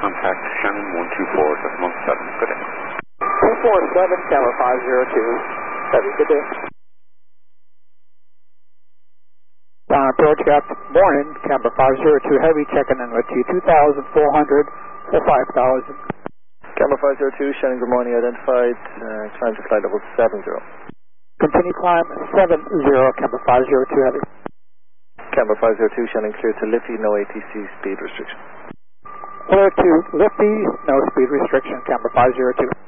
contact Shannon 124.7. Good day. 247, camera 502. Heavy, good day. Approach Gap, morning, camera 502 Heavy, checking in with you, 2,400 for 5,000. Camera 502, Shannon, good morning, identified, climb to flight level 70. Continue climb 70, camera 502 Heavy. Camera 502, Shannon, clear to Liffey, no ATC speed restriction. Clear to Liffey, no speed restriction, camera 502.